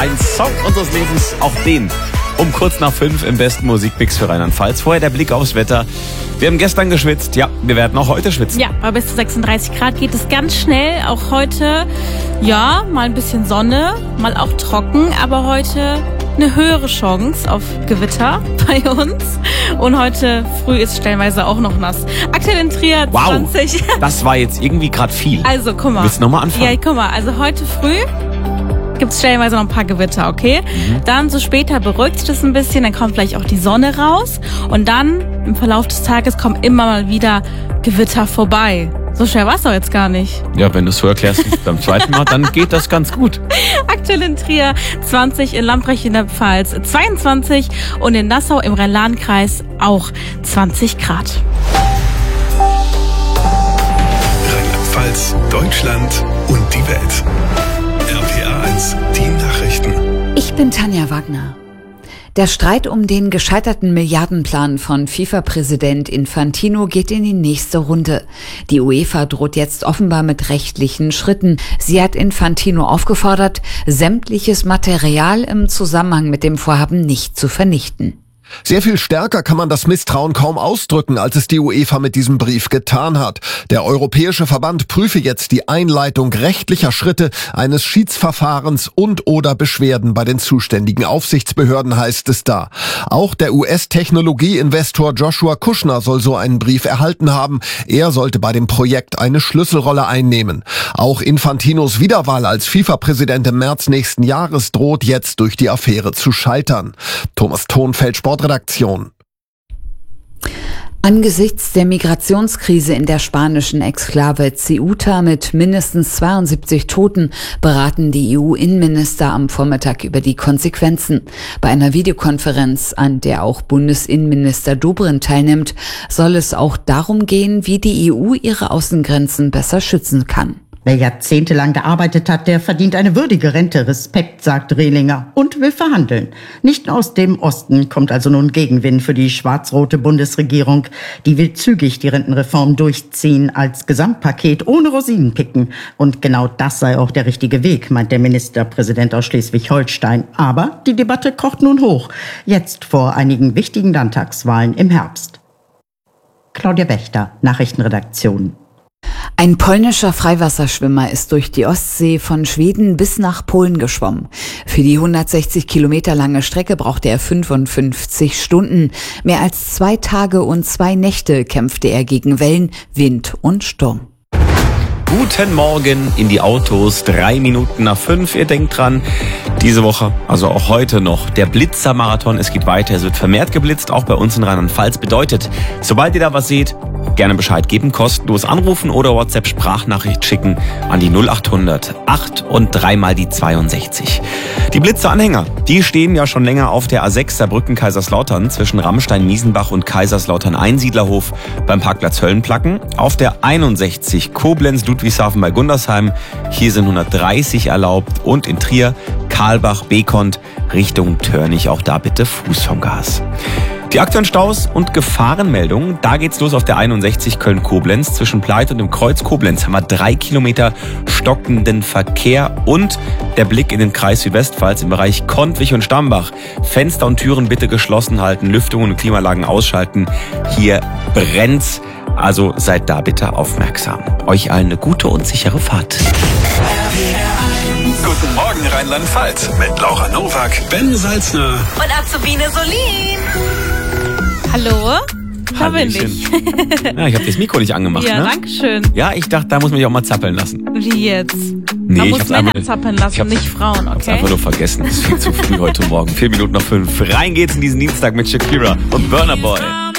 Ein Song unseres Lebens, auch den um kurz nach 5 im besten Musikmix für Rheinland-Pfalz. Vorher der Blick aufs Wetter. Wir haben gestern geschwitzt, ja, wir werden auch heute schwitzen. Ja, aber bis zu 36 Grad geht es ganz schnell. Auch heute, ja, mal ein bisschen Sonne, mal auch trocken, aber heute eine höhere Chance auf Gewitter bei uns. Und heute früh ist stellenweise auch noch nass. Aktuell in Trier 20. Wow, das war jetzt irgendwie gerade viel. Also, guck mal. Willst du nochmal anfangen? Ja, guck mal, also heute früh gibt es stellenweise noch ein paar Gewitter, okay? Dann so später beruhigt sich das ein bisschen, dann kommt vielleicht auch die Sonne raus und dann im Verlauf des Tages kommen immer mal wieder Gewitter vorbei. So schwer war es doch jetzt gar nicht. Ja, wenn du es so erklärst beim zweiten Mal, dann geht das ganz gut. Aktuell in Trier 20, in Lamprecht in der Pfalz 22 und in Nassau im Rhein-Lahn-Kreis auch 20 Grad. Rheinland-Pfalz, Deutschland und die Welt. RPA 1, die Nachrichten. Ich bin Tanja Wagner. Der Streit um den gescheiterten Milliardenplan von FIFA-Präsident Infantino geht in die nächste Runde. Die UEFA droht jetzt offenbar mit rechtlichen Schritten. Sie hat Infantino aufgefordert, sämtliches Material im Zusammenhang mit dem Vorhaben nicht zu vernichten. Sehr viel stärker kann man das Misstrauen kaum ausdrücken, als es die UEFA mit diesem Brief getan hat. Der Europäische Verband prüfe jetzt die Einleitung rechtlicher Schritte, eines Schiedsverfahrens und/oder Beschwerden bei den zuständigen Aufsichtsbehörden, heißt es da. Auch der US-Technologie-Investor Joshua Kushner soll so einen Brief erhalten haben. Er sollte bei dem Projekt eine Schlüsselrolle einnehmen. Auch Infantinos Wiederwahl als FIFA-Präsident im März nächsten Jahres droht jetzt durch die Affäre zu scheitern. Thomas Thonfeld, Sportredaktion. Angesichts der Migrationskrise in der spanischen Exklave Ceuta mit mindestens 72 Toten beraten die EU-Innenminister am Vormittag über die Konsequenzen. Bei einer Videokonferenz, an der auch Bundesinnenminister Dobrindt teilnimmt, soll es auch darum gehen, wie die EU ihre Außengrenzen besser schützen kann. Wer jahrzehntelang gearbeitet hat, der verdient eine würdige Rente. Respekt, sagt Rehlinger, und will verhandeln. Nicht aus dem Osten kommt also nun Gegenwind für die schwarz-rote Bundesregierung. Die will zügig die Rentenreform durchziehen als Gesamtpaket ohne Rosinenpicken. Und genau das sei auch der richtige Weg, meint der Ministerpräsident aus Schleswig-Holstein. Aber die Debatte kocht nun hoch. Jetzt vor einigen wichtigen Landtagswahlen im Herbst. Claudia Wächter, Nachrichtenredaktion. Ein polnischer Freiwasserschwimmer ist durch die Ostsee von Schweden bis nach Polen geschwommen. Für die 160 Kilometer lange Strecke brauchte er 55 Stunden. Mehr als 2 Tage und 2 Nächte kämpfte er gegen Wellen, Wind und Sturm. Guten Morgen in die Autos, 3 Minuten nach 5. Ihr denkt dran, diese Woche, also auch heute noch, der Blitzer-Marathon. Es geht weiter, es wird vermehrt geblitzt, auch bei uns in Rheinland-Pfalz. Bedeutet, sobald ihr da was seht, gerne Bescheid geben, kostenlos anrufen oder WhatsApp-Sprachnachricht schicken an die 0800 8 und 3 mal die 62. Die Blitzer-Anhänger, die stehen ja schon länger auf der A6 Saarbrücken-Kaiserslautern zwischen Ramstein-Miesenbach und Kaiserslautern-Einsiedlerhof beim Parkplatz Höllenplacken. Auf der 61 Koblenz-Ludwigshafen bei Gundersheim, hier sind 130 erlaubt, und in Trier Karlbach-Bekont Richtung Törnich, auch da bitte Fuß vom Gas. Die aktuellen Staus und Gefahrenmeldungen, da geht's los auf der 61 Köln-Koblenz. Zwischen Pleit und dem Kreuz Koblenz haben wir 3 Kilometer stockenden Verkehr und der Blick in den Kreis Südwestpfalz im Bereich Kontwich und Stambach. Fenster und Türen bitte geschlossen halten, Lüftungen und Klimaanlagen ausschalten. Hier brennt's, also seid da bitte aufmerksam. Euch allen eine gute und sichere Fahrt. Guten Morgen Rheinland-Pfalz mit Laura Nowak, Ben Salzner Und Azubine Solin. Hallo? Da bin ich. Ja, ich habe das Mikro nicht angemacht, Ja, ne? danke schön. Ja, ich dachte, da muss man sich auch mal zappeln lassen. Wie jetzt? Nee, Man ich muss hab's Männer einfach- zappeln lassen, nicht Frauen, Ich hab's okay? einfach nur vergessen. Es ist viel zu früh heute Morgen. 4 Minuten nach 5. Rein geht's in diesen Dienstag mit Shakira und Burna Boy.